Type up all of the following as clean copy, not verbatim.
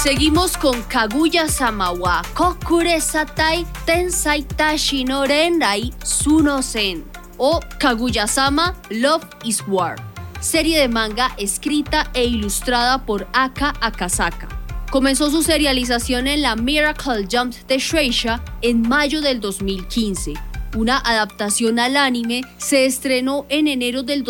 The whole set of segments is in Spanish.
Seguimos con Kaguya-sama wa Kokure Satai Tensai Tashi no Renrai Suno-sen o Kaguya-sama Love is War, serie de manga escrita e ilustrada por Aka Akasaka. Comenzó su serialización en la Miracle Jump de Shueisha en mayo del 2015. Una adaptación al anime se estrenó en enero del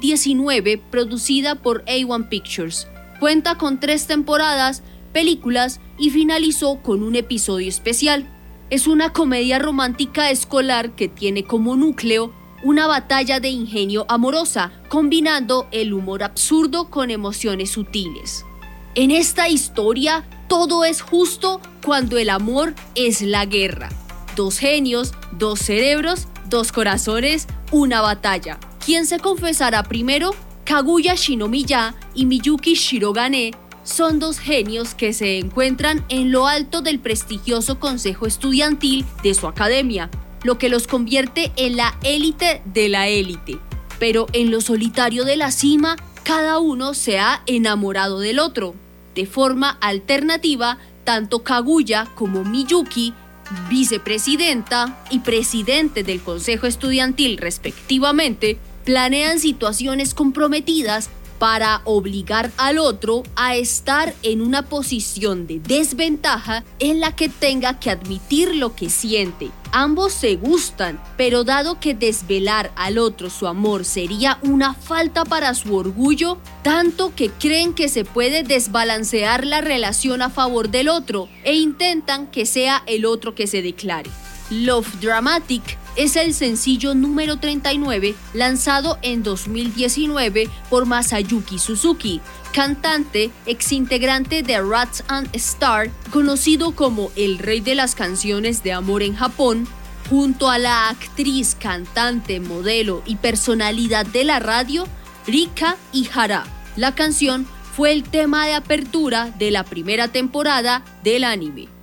2019, producida por A1 Pictures. Cuenta con 3 temporadas, películas y finalizó con un episodio especial. Es una comedia romántica escolar que tiene como núcleo una batalla de ingenio amorosa, combinando el humor absurdo con emociones sutiles. En esta historia, todo es justo cuando el amor es la guerra. 2 genios, 2 cerebros, 2 corazones, una batalla. ¿Quién se confesará primero? Kaguya Shinomiya y Miyuki Shirogane son 2 genios que se encuentran en lo alto del prestigioso consejo estudiantil de su academia, lo que los convierte en la élite de la élite. Pero en lo solitario de la cima, cada uno se ha enamorado del otro. De forma alternativa, tanto Kaguya como Miyuki, vicepresidenta y presidente del consejo estudiantil respectivamente, planean situaciones comprometidas para obligar al otro a estar en una posición de desventaja en la que tenga que admitir lo que siente. Ambos se gustan, pero dado que desvelar al otro su amor sería una falta para su orgullo, tanto que creen que se puede desbalancear la relación a favor del otro e intentan que sea el otro que se declare. Love Dramatic es el sencillo número 39 lanzado en 2019 por Masayuki Suzuki, cantante exintegrante de Rats and Star, conocido como el rey de las canciones de amor en Japón, junto a la actriz, cantante, modelo y personalidad de la radio Rika Ihara. La canción fue el tema de apertura de la primera temporada del anime.